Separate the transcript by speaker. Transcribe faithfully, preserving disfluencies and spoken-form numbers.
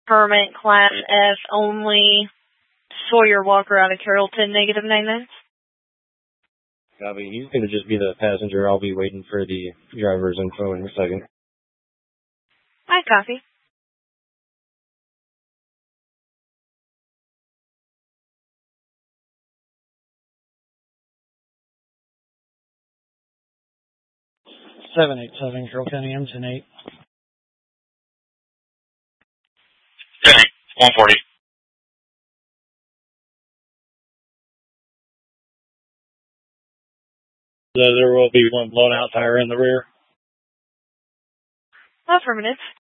Speaker 1: Affirmative, Class F only. Sawyer Walker out of Carrollton, negative nine nine.
Speaker 2: Copy. He's going to just be the passenger. I'll be waiting for the driver's info in a second.
Speaker 1: I copy.
Speaker 3: seven eight seven, Carroll County, M ten eight.
Speaker 4: ten eight, one forty.
Speaker 3: So there will be one blown out tire in the rear.
Speaker 1: Affirmative.